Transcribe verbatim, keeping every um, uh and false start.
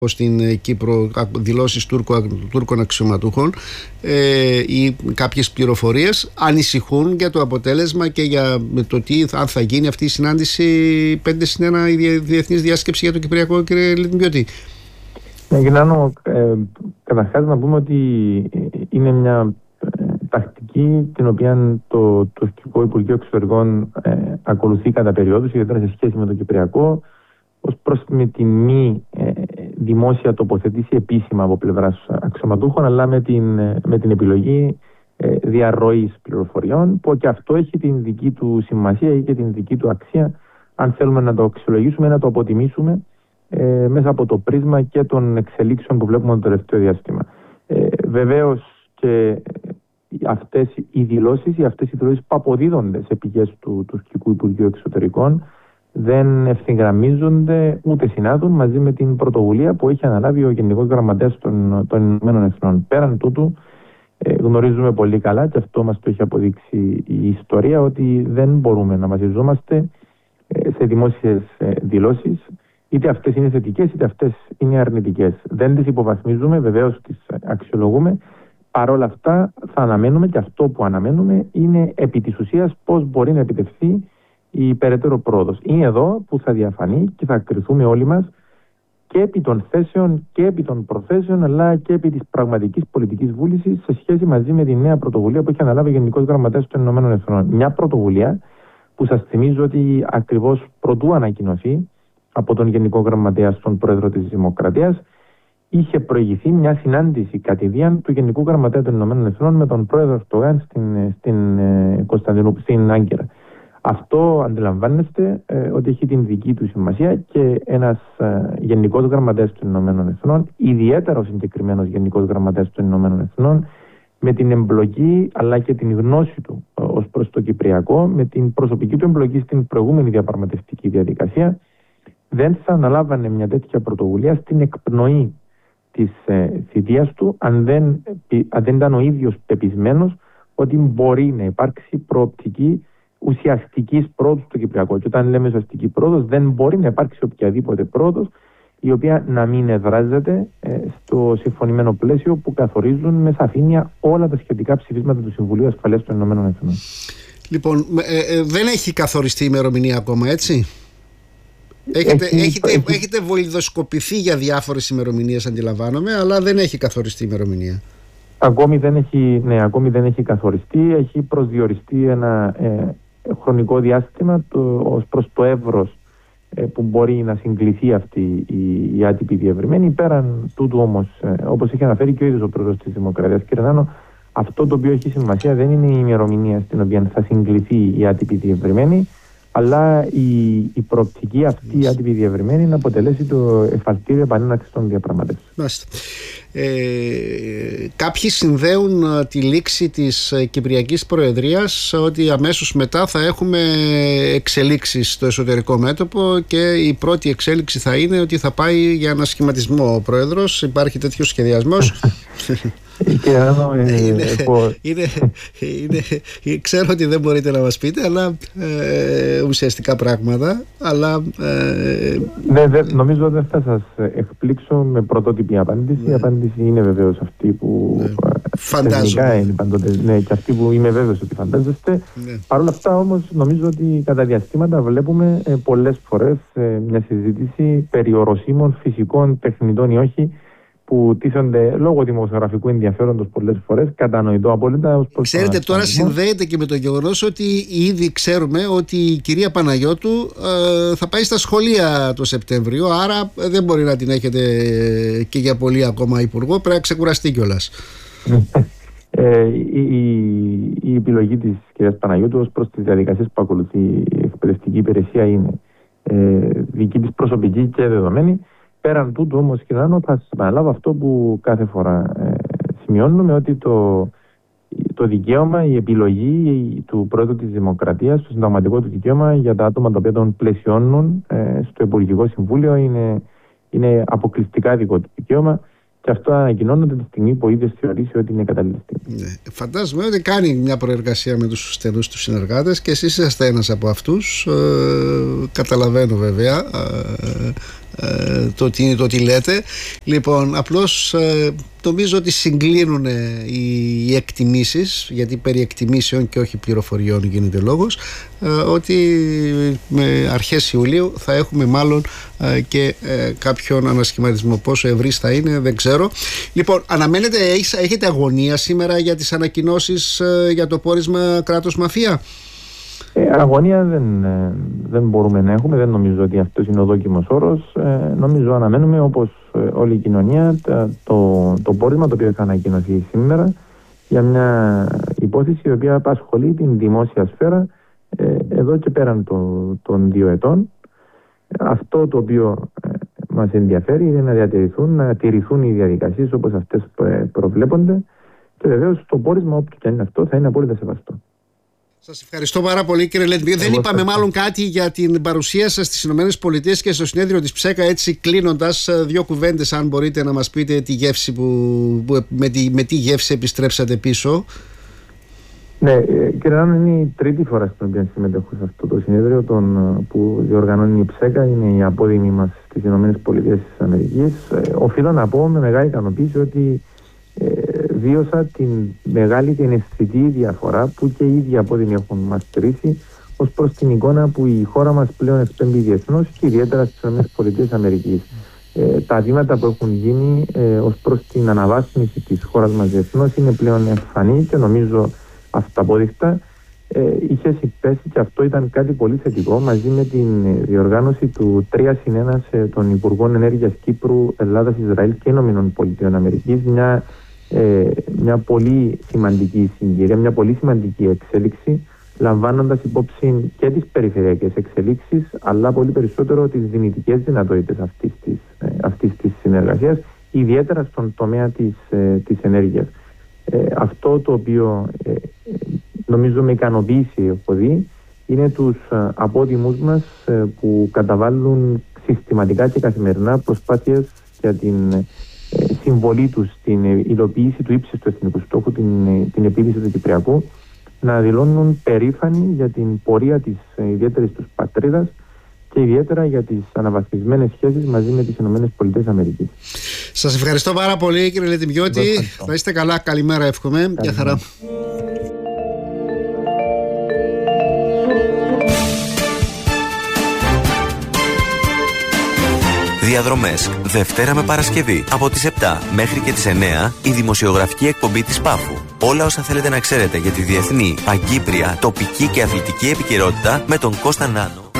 στην Κύπρο δηλώσεις Τούρκων αξιωματούχων ε, ή κάποιες πληροφορίες ανησυχούν για το αποτέλεσμα και για το τι αν θα γίνει αυτή η συνάντηση πέντε συν ένα, η διεθνής διάσκεψη για το Κυπριακό, κύριε Λιτμπιώτη. Ναι, Γινάνο, ε, καταρχάς να πούμε ότι είναι μια ε, τακτική την οποία το τουρκικό Υπουργείο Εξωτερικών ε, ακολουθεί κατά περιόδους, ιδιαίτερα σε σχέση με το Κυπριακό, ως προς με τη μη ε, δημόσια τοποθετήση επίσημα από πλευράς αξιωματούχων, αλλά με την, με την επιλογή ε, διαρροής πληροφοριών, που και αυτό έχει την δική του σημασία ή και την δική του αξία, αν θέλουμε να το αξιολογήσουμε, να το αποτιμήσουμε ε, μέσα από το πρίσμα και των εξελίξεων που βλέπουμε το τελευταίο διάστημα. Ε, βεβαίως και αυτές οι δηλώσεις ή αυτές οι δηλώσεις που αποδίδονται σε πηγές του τουρκικού Υπουργείου Εξωτερικών δεν ευθυγραμμίζονται ούτε συνάδουν μαζί με την πρωτοβουλία που έχει αναλάβει ο Γενικός Γραμματέας των, των Ηνωμένων Εθνών. Πέραν τούτου, ε, γνωρίζουμε πολύ καλά, και αυτό μας το έχει αποδείξει η ιστορία, ότι δεν μπορούμε να βασιζόμαστε ε, σε δημόσιες ε, δηλώσεις, είτε αυτές είναι θετικές είτε αυτές είναι αρνητικές. Δεν τις υποβαθμίζουμε, βεβαίως τις αξιολογούμε. Παρ' όλα αυτά, θα αναμένουμε, και αυτό που αναμένουμε είναι επί της ουσίας πώς μπορεί να επιτευχθεί η περαιτέρω πρόοδος. Είναι εδώ που θα διαφανεί και θα κριθούμε όλοι μας και επί των θέσεων και επί των προθέσεων, αλλά και επί της πραγματικής πολιτικής βούλησης σε σχέση μαζί με τη νέα πρωτοβουλία που έχει αναλάβει ο Γενικός Γραμματέας των Ηνωμένων Εθνών. Μια πρωτοβουλία που σας θυμίζω ότι ακριβώς προτού ανακοινωθεί από τον Γενικό Γραμματέα στον Πρόεδρο της Δημοκρατίας, είχε προηγηθεί μια συνάντηση κατηδίαν του Γενικού Γραμματέα των Ηνωμένων Εθνών με τον Πρόεδρο Ερντογάν στην, στην Κωνσταντινούπολη, στην Άγκυρα. Αυτό αντιλαμβάνεστε ε, ότι έχει την δική του σημασία, και ένας ε, Γενικός Γραμματέας των Ηνωμένων Εθνών, ιδιαίτερα ο συγκεκριμένος Γενικός Γραμματέας των Ηνωμένων Εθνών, με την εμπλοκή αλλά και την γνώση του ε, ως προς το Κυπριακό, με την προσωπική του εμπλοκή στην προηγούμενη διαπραγματευτική διαδικασία, δεν θα αναλάβανε μια τέτοια πρωτοβουλία στην εκπνοή της ε, θητείας του, αν δεν, αν δεν ήταν ο ίδιος πεπισμένος ότι μπορεί να υπάρξει προοπτική ουσιαστικής πρόοδου στο Κυπριακό. Και όταν λέμε ουσιαστική πρόοδος, δεν μπορεί να υπάρξει οποιαδήποτε πρόοδος η οποία να μην εδράζεται ε, στο συμφωνημένο πλαίσιο που καθορίζουν με σαφήνεια όλα τα σχετικά ψηφίσματα του Συμβουλίου Ασφαλείας των Ηνωμένων Εθνών. Λοιπόν, ε, ε, δεν έχει καθοριστεί η ημερομηνία ακόμα, έτσι? Έχετε, έχει, έχετε, έχει... έχετε βολιδοσκοπηθεί για διάφορες ημερομηνίες, αντιλαμβάνομαι, αλλά δεν έχει καθοριστεί η ημερομηνία. Ακόμη δεν έχει, ναι, ακόμη δεν έχει καθοριστεί. Έχει προσδιοριστεί ένα ε, χρονικό διάστημα το, ως προς το εύρος ε, που μπορεί να συγκληθεί αυτή η, η άτυπη διευρυμένη. Πέραν τούτου όμως, ε, όπως έχει αναφέρει και ο ίδιος ο Πρόεδρος της Δημοκρατίας, κύριε Νάνο, αυτό το οποίο έχει σημασία δεν είναι η ημερομηνία στην οποία θα συγκληθεί η άτυπη διευρυμένη, αλλά η, η προοπτική αυτή η άτυπη διευρυμένη να αποτελέσει το εφαλτήριο επανέναρξης των διαπραγματεύσεων. Ε, κάποιοι συνδέουν τη λήξη της Κυπριακής Προεδρίας ότι αμέσως μετά θα έχουμε εξελίξεις στο εσωτερικό μέτωπο, και η πρώτη εξέλιξη θα είναι ότι θα πάει για ανασχηματισμό ο Πρόεδρος. Υπάρχει τέτοιος σχεδιασμός? είναι, είναι, είναι, είναι, ξέρω ότι δεν μπορείτε να μας πείτε, αλλά ε, ουσιαστικά πράγματα, αλλά ε, ναι, δε, νομίζω δεν θα σας εκπλήξω με πρωτότυπη απάντηση. Ναι. Η απάντηση είναι βεβαίως αυτή που ναι. φαντάζομαι είναι παντότε, ναι, και αυτή που είμαι βέβαιος ότι φαντάζεστε. Ναι. Παρ' όλα αυτά όμως νομίζω ότι κατά διαστήματα βλέπουμε ε, πολλές φορές ε, μια συζήτηση περί οροσίμων φυσικών, τεχνητών ή όχι, που τίθενται λόγω δημοσιογραφικού ενδιαφέροντος πολλές φορές, κατανοητό απόλυτα. Ως προς Ξέρετε, τώρα συνδέεται και με το γεγονός ότι ήδη ξέρουμε ότι η κυρία Παναγιώτου ε, θα πάει στα σχολεία το Σεπτέμβριο, άρα δεν μπορεί να την έχετε και για πολύ ακόμα υπουργό, πρέπει να ξεκουραστεί κιόλας. ε, η, η, η επιλογή της κυρίας Παναγιώτου ως προς τις διαδικασίες που ακολουθεί η εκπαιδευτική υπηρεσία είναι ε, δική της προσωπική και δεδομένη. Πέραν τούτου όμως, κύριε Νάνο, θα σας επαναλάβω αυτό που κάθε φορά ε, σημειώνουμε, ότι το, το δικαίωμα, η επιλογή του Πρόεδρου της Δημοκρατίας, το συνταγματικό του δικαίωμα για τα άτομα τα οποία τον πλαισιώνουν ε, στο Υπουργικό Συμβούλιο είναι, είναι αποκλειστικά δικό του δικαίωμα, και αυτό ανακοινώνεται τη στιγμή που ο ίδιος θεωρήσει ότι είναι κατάλληλη στιγμή. Ναι. Φαντάζομαι ότι κάνει μια προεργασία με τους στενούς του συνεργάτες, και εσείς είσαστε ένας από αυτούς. Ε, καταλαβαίνω βέβαια. Ε, ε, το, τι, το τι λέτε. Λοιπόν, απλώς ε, νομίζω ότι συγκλίνουν οι, οι εκτιμήσεις, γιατί περί εκτιμήσεων και όχι πληροφοριών γίνεται λόγος, ε, ότι με αρχές Ιουλίου θα έχουμε μάλλον ε, και ε, κάποιον ανασχηματισμό. Πόσο ευρύς θα είναι δεν ξέρω. Λοιπόν, αναμένετε, έχετε αγωνία σήμερα για τις ανακοινώσεις ε, για το πόρισμα κράτος μαφία? Ε, αγωνία δεν, ε, δεν μπορούμε να έχουμε, δεν νομίζω ότι αυτός είναι ο δόκιμος όρος. Ε, νομίζω αναμένουμε, όπως ε, όλη η κοινωνία, το, το πόρισμα το οποίο θα ανακοινωθεί σήμερα για μια υπόθεση η οποία απασχολεί την δημόσια σφαίρα ε, εδώ και πέραν το, των δύο ετών. Αυτό το οποίο ε, μας ενδιαφέρει είναι να διατηρηθούν, να τηρηθούν οι διαδικασίες όπως αυτές προβλέπονται, και βεβαίως το πόρισμα, όποιο και αν είναι αυτό, θα είναι απόλυτα σεβαστό. Σας ευχαριστώ πάρα πολύ, κύριε Λετμπιό. Δεν είπαμε μάλλον κάτι για την παρουσία σας στις ΗΠΑ και στο συνέδριο της Ψέκα. Έτσι, κλείνοντας, δύο κουβέντες, αν μπορείτε να μας πείτε τη γεύση που, που, με, τη, με τι γεύση επιστρέψατε πίσω. Ναι, κύριε Ράνο, είναι η τρίτη φορά στην οποία συμμετέχω σε αυτό το συνέδριο τον, που διοργανώνει η Ψέκα. Είναι η απόδημη μας στις ΗΠΑ. Οφείλω να πω με μεγάλη ικανοποίηση ότι ε, βίωσα την μεγάλη, την αισθητή διαφορά που και οι ίδιοι απόδημοι έχουν μας τηρήσει ως προς την εικόνα που η χώρα μας πλέον εκπέμπει διεθνώς και ιδιαίτερα στις ΗΠΑ. Ε, τα βήματα που έχουν γίνει ε, ως προς την αναβάθμιση της χώρας μας διεθνώς είναι πλέον εμφανή και νομίζω αυταπόδεικτα. Ε, είχε συμπέσει και αυτό ήταν κάτι πολύ θετικό μαζί με την διοργάνωση του τρία συν ένα ε, των Υπουργών Ενέργειας Κύπρου, Ελλάδας, Ισραήλ και Ηνωμένων Πολιτειών Αμερικής. Μια, ε, μια πολύ σημαντική συγκυρία, μια πολύ σημαντική εξέλιξη, λαμβάνοντας υπόψη και τις περιφερειακές εξελίξεις, αλλά πολύ περισσότερο τις δυνητικές δυνατότητες αυτής της, ε, αυτής της συνεργασίας, ιδιαίτερα στον τομέα της, ε, της ενέργειας. Ε, αυτό το οποίο ε, νομίζω με ικανοποίηση έχω δει είναι τους ε, απόδημους μας ε, που καταβάλουν συστηματικά και καθημερινά προσπάθειες για την ε, συμβολή τους στην ε, υλοποίηση του ύψιστου εθνικού στόχου, την, ε, την επίλυση του Κυπριακού, να δηλώνουν περήφανοι για την πορεία της ε, ιδιαίτερης τους πατρίδας και ιδιαίτερα για τις αναβαθμισμένες σχέσεις μαζί με τις ΗΠΑ. Σας ευχαριστώ πάρα πολύ, κύριε Λετιμπιώτη. Θα είστε καλά. Καλημέρα, εύχομαι. Γεια χαρά. Διαδρομές, Δευτέρα με Παρασκευή, από τις επτά μέχρι και τις εννέα, η δημοσιογραφική εκπομπή της Πάφου. Όλα όσα θέλετε να ξέρετε για τη διεθνή, παγκύπρια, τοπική και αθλητική επικαιρότητα με τον Κώστα Νάνο.